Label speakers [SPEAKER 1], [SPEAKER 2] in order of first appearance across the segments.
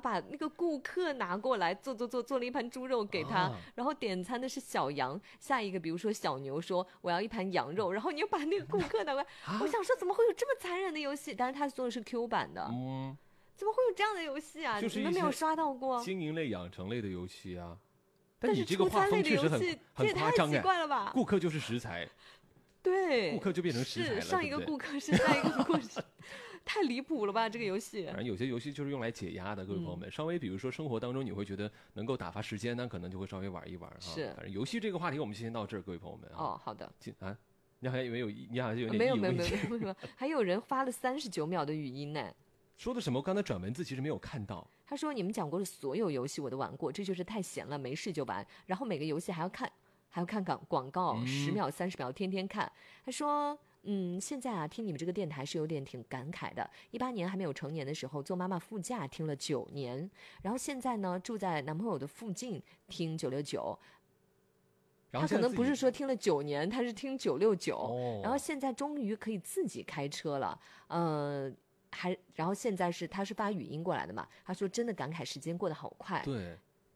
[SPEAKER 1] 把那个顾客拿过来做了一盘猪肉给他，然后点餐的是小羊，下一个比如说小牛说我要一盘羊肉，然后你又把那个顾客拿过来，我想说怎么会有这么残忍的游戏？但是他做的是 Q 版的，怎么会有这样的游戏啊？
[SPEAKER 2] 就是
[SPEAKER 1] 你们没有刷到过？
[SPEAKER 2] 经营类、养成类的游戏啊。
[SPEAKER 1] 但
[SPEAKER 2] 你这个画风确实很夸张，
[SPEAKER 1] 这也太奇怪了吧？
[SPEAKER 2] 顾客就是食材，
[SPEAKER 1] 对，
[SPEAKER 2] 顾客就变成食材了，
[SPEAKER 1] 上一个顾客是下一个故事。太离谱了吧这个游戏。
[SPEAKER 2] 反正有些游戏就是用来解压的，各位朋友们，稍微比如说生活当中你会觉得能够打发时间呢，可能就会稍微玩一玩哈。
[SPEAKER 1] 是，
[SPEAKER 2] 反正游戏这个话题我们先到这儿，各位朋友们。
[SPEAKER 1] 哦，好的。
[SPEAKER 2] 啊，你好像有点
[SPEAKER 1] 没有，还有人发了39秒的语音呢。
[SPEAKER 2] 说的什么？我刚才转文字其实没有看到。
[SPEAKER 1] 他说你们讲过的所有游戏我都玩过，这就是太闲了，没事就玩，然后每个游戏还要看广告，10秒30秒天天看。他说现在啊听你们这个电台是有点挺感慨的，18年还没有成年的时候坐妈妈副驾听了9年，然后现在呢住在男朋友的附近听969，他可能不是说听了9年，他是听969，然后现在终于可以自己开车了，然后现在他是发语音过来的嘛，他说真的感慨时间过得好快。
[SPEAKER 2] 对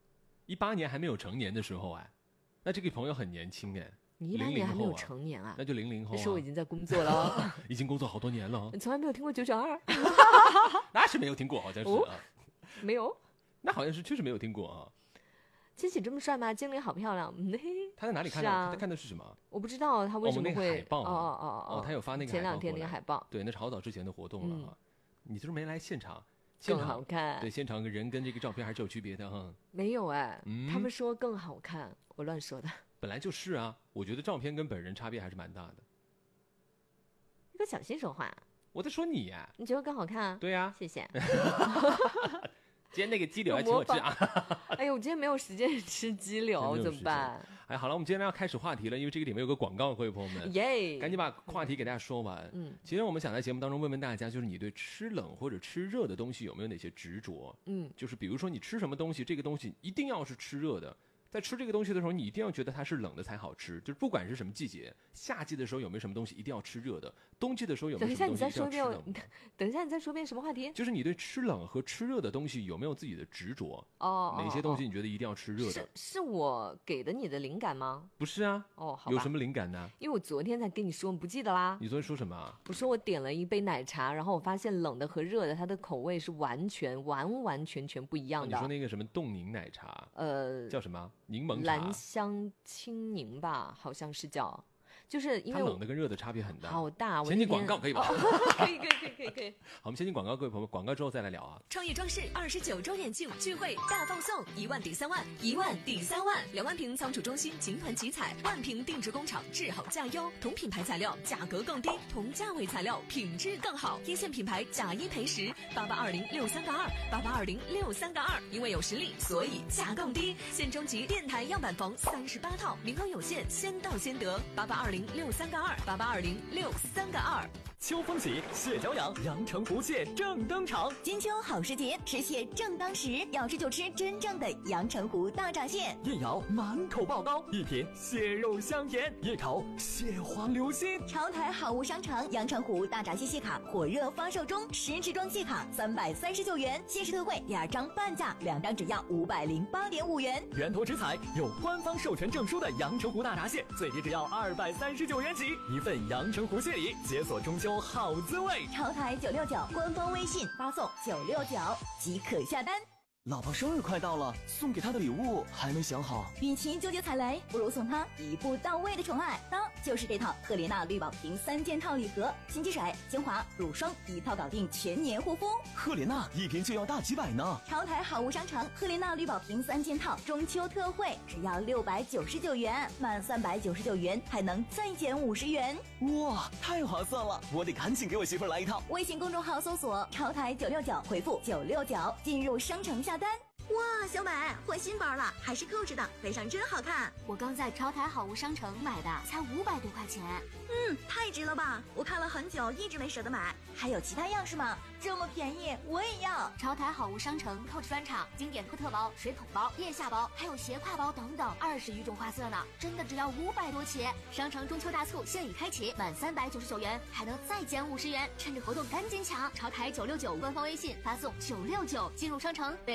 [SPEAKER 2] ，18年还没有成年的时候哎，那这个朋友很年轻哎。
[SPEAKER 1] 你18年还没有成年啊？
[SPEAKER 2] 那就00后。
[SPEAKER 1] 那时候我已经在工作了。
[SPEAKER 2] 已经工作好多年了。
[SPEAKER 1] 你从来没有听过992？
[SPEAKER 2] 那是没有听过，好像是啊。
[SPEAKER 1] 没有？
[SPEAKER 2] 那好像是确实没有听过啊。
[SPEAKER 1] 千玺这么帅吗？精灵好漂亮。
[SPEAKER 2] 他在哪里看到？他看的是什么？
[SPEAKER 1] 我不知道他为什么会。
[SPEAKER 2] 海报。他有发那个海报。
[SPEAKER 1] 前2天那个海报。
[SPEAKER 2] 对，那是好早之前的活动了啊。你就是没来现场。
[SPEAKER 1] 更好看。
[SPEAKER 2] 对，现场人跟这个照片还是有区别的哈。
[SPEAKER 1] 没有哎，他们说更好看，我乱说的。
[SPEAKER 2] 本来就是啊，我觉得照片跟本人差别还是蛮大的。
[SPEAKER 1] 你可小心说话。
[SPEAKER 2] 我在说你呀。
[SPEAKER 1] 你觉得更好看？
[SPEAKER 2] 对呀。
[SPEAKER 1] 谢谢。
[SPEAKER 2] 今天那个鸡柳要请我吃啊！
[SPEAKER 1] 哎呦，我今天没有时间吃鸡柳，怎么办？
[SPEAKER 2] 哎，好了，我们今天要开始话题了，因为这个里面有个广告，各位朋友们，
[SPEAKER 1] 耶！
[SPEAKER 2] 赶紧把话题给大家说完。其实我们想在节目当中问问大家，就是你对吃冷或者吃热的东西有没有哪些执着？就是比如说你吃什么东西，这个东西一定要是吃热的。在吃这个东西的时候，你一定要觉得它是冷的才好吃，就是不管是什么季节，夏季的时候有没有什么东西一定要吃热的，冬季的时候有没有什么东西一定要吃冷的。
[SPEAKER 1] 等一下，你再说遍什么话题？
[SPEAKER 2] 就是你对吃冷和吃热的东西有没有自己的执着？哪些东西你觉得一定要吃热的？
[SPEAKER 1] 是我给的你的灵感吗？
[SPEAKER 2] 不是啊。
[SPEAKER 1] 好吧。
[SPEAKER 2] 有什么灵感呢？
[SPEAKER 1] 因为我昨天才跟你说，你不记得啦？
[SPEAKER 2] 你昨天说什么？
[SPEAKER 1] 我说我点了一杯奶茶，然后我发现冷的和热的它的口味是完全不一样的。
[SPEAKER 2] 你说那个什么冻柠奶茶？叫什么？柠檬茶？
[SPEAKER 1] 兰香青柠吧，好像是叫。就是因为
[SPEAKER 2] 它冷的跟热的差别很大，
[SPEAKER 1] 好大。
[SPEAKER 2] 先进广告可以吧？
[SPEAKER 1] 可以。
[SPEAKER 2] 好，我们先进广告，各位朋友，广告之后再来聊啊。
[SPEAKER 3] 创业装饰29周年庆聚会大放送，1万抵3万，1万抵3万，2万瓶仓储中心集团集采，1万瓶定制工厂制好价优，同品牌材料价格更低，同价位材料品质更好，一线品牌假1赔10，88206382，88206382，因为有实力，所以价更低。现征集电台样板房38套，名额有限，先到先得，88206382，88206382。
[SPEAKER 4] 秋风起，蟹脚痒，阳澄湖蟹正登场。
[SPEAKER 5] 金秋好时节，吃蟹正当时，要吃就吃真正的阳澄湖大闸蟹。
[SPEAKER 4] 夜咬满口爆膏，一品蟹肉香甜；夜烤蟹黄流心。
[SPEAKER 5] 潮台好物商城阳澄湖大闸蟹蟹卡火热发售中，10支装蟹卡339元，限时特惠2张半价，2张只要508.5元。
[SPEAKER 4] 源头直采有官方授权证书的阳澄湖大闸蟹，最低只要239元起，一份阳澄湖蟹礼，解锁中秋好滋味。
[SPEAKER 5] 潮台969官方微信发送969即可下单。
[SPEAKER 6] 老婆生日快到了，送给她的礼物还没想好。
[SPEAKER 5] 与其纠结踩雷，不如送她一步到位的宠爱。当就是这套赫莲娜绿宝瓶3件套礼盒，洗洁水、精华、乳霜一套搞定全年护肤。
[SPEAKER 6] 赫莲娜一瓶就要大几百呢。
[SPEAKER 5] 潮台好物商城赫莲娜绿宝瓶3件套中秋特惠，只要699元，满399元还能再减50元。
[SPEAKER 6] 哇，太划算了！我得赶紧给我媳妇来一套。
[SPEAKER 5] 微信公众号搜索潮台969，回复969进入商城下单。哇，小美换新包了，还是Coach的，背上真好看。
[SPEAKER 7] 我刚在潮台好物商城买的，才500多块钱。
[SPEAKER 5] 太值了吧！我看了很久，一直没舍得买。还有其他样式吗？这么便宜，我也要。
[SPEAKER 7] 潮台好物商城Coach专场经典托特包、水桶包、腋下包，还有斜挎包等等，20余种花色呢，真的只要500多起。商城中秋大促现已开启，满399元还能再减50元，趁着活动赶紧抢！潮台969官方微信发送969进入商城。